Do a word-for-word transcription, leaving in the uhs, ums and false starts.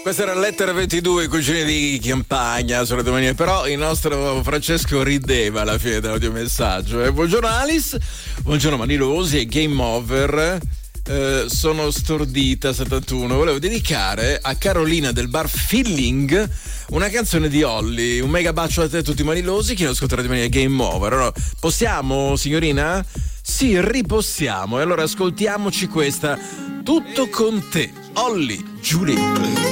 Questa era Lettera ventidue, i cugini di campagna sulle domanie, però il nostro Francesco rideva alla fine dell'audiomessaggio. Eh, buongiorno Alice, buongiorno Manilosi e Game Over. Eh, sono stordita settantuno. Volevo dedicare a Carolina del bar Feeling una canzone di Olly. Un mega bacio a te e a tutti i Manilosi che non ascolterà di me Game Over. Allora, possiamo, signorina? Sì, ripossiamo. E allora ascoltiamoci questa. Tutto con te, Olly, Giulia.